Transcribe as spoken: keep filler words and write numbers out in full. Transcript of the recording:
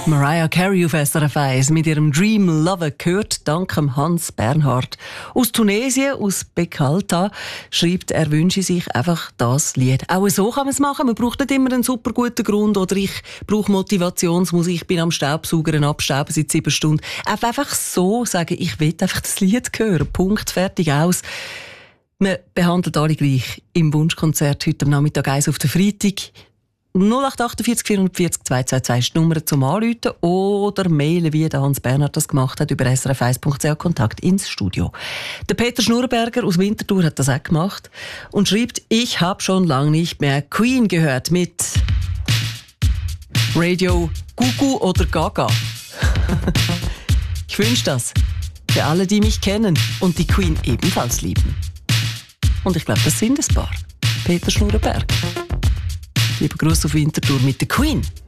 Mariah Carey auf S R F eins mit ihrem Dream Lover gehört dank Hans Bernhard. Aus Tunesien, aus Bekalta, schreibt, er wünsche sich einfach das Lied. Auch so kann man es machen. Man braucht nicht immer einen super guten Grund oder ich brauche Motivationsmusik, ich bin am Staubsaugern abstauben seit sieben Stunden. Einfach so sagen, ich will einfach das Lied hören. Punkt, fertig, aus. Man behandelt alle gleich. Im Wunschkonzert heute am Nachmittag eins auf den Freitag. null acht acht vier vier vier vier zwei zwei zwei ist die Nummer zum Anrufen oder mailen, wie der Hans Bernhard das gemacht hat, über s r f eins punkt c h Kontakt ins Studio. Der Peter Schnurberger aus Winterthur hat das auch gemacht und schreibt, ich habe schon lange nicht mehr Queen gehört mit Radio Gugu oder Gaga. Ich wünsche das für alle, die mich kennen und die Queen ebenfalls lieben. Und ich glaube, das sind ein paar. Peter Schnurberger. Lieber Gruß auf Winterthur mit der Queen.